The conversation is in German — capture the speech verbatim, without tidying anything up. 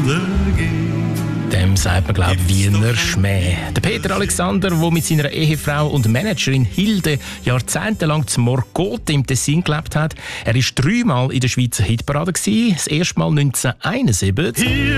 Dem sagt man, glaube ich, Wiener Schmäh. Der Peter Alexander, der mit seiner Ehefrau und Managerin Hilde jahrzehntelang zu Morcote im Tessin gelebt hat. Er war dreimal in der Schweizer Hitparade. Das erste Mal neunzehnhunderteinundsiebzig.